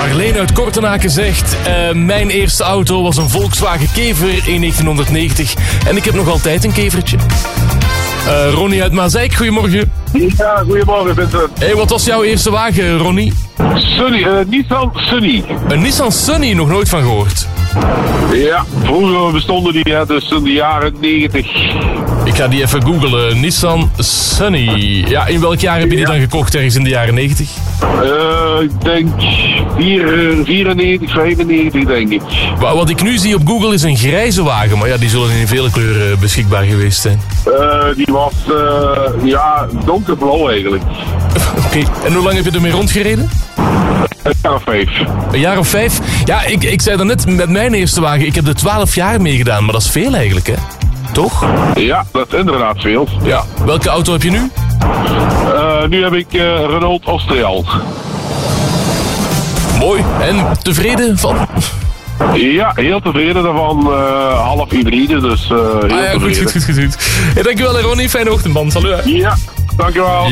Marleen uit Kortenaken zegt... mijn eerste auto was een Volkswagen Kever in 1990. En ik heb nog altijd een kevertje. Ronnie uit Mazeik, goedemorgen. Ja, goedemorgen Vincent. Hey, wat was jouw eerste wagen, Ronnie? Sunny, Nissan Sunny. Een Nissan Sunny, nog nooit van gehoord. Ja, vroeger bestonden die, dus in de jaren 90. Ik ga die even googlen. Nissan Sunny. Ja, in welk jaar heb je die dan gekocht? Ergens in de jaren 90? Ik denk 94, 95 denk ik. Wat ik nu zie op Google is een grijze wagen. Maar ja, die zullen in vele kleuren beschikbaar geweest zijn. Die was donkerblauw eigenlijk. Oké. En hoe lang heb je ermee rondgereden? Een jaar of 5. Een jaar of 5? Ja, ik zei daarnet met mijn eerste wagen, ik heb er 12 jaar mee gedaan. Maar dat is veel eigenlijk, hè? Toch? Ja, dat is inderdaad veel. Ja. Welke auto heb je nu? Nu heb ik Renault Austral. Mooi. En tevreden van? Ja, heel tevreden daarvan. Half hybride, dus heel tevreden. Goed. Hey, dankjewel Ronnie, fijne ochtend man. Salut. Ja, dankjewel.